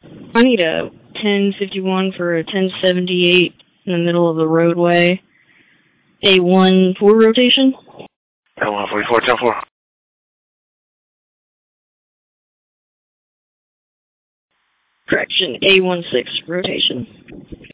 I need a 1051 for a 1078 in the middle of the roadway. A1 4 rotation. A1 44, 10-4. Correction, A16 rotation.